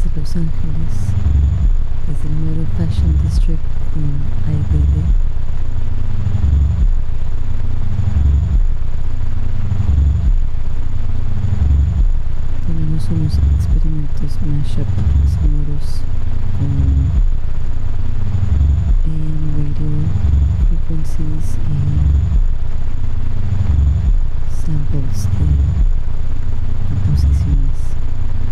de Los Ángeles, desde el nuevo Fashion District con IDD. Tenemos unos experimentos mashup sonoros con AM Radio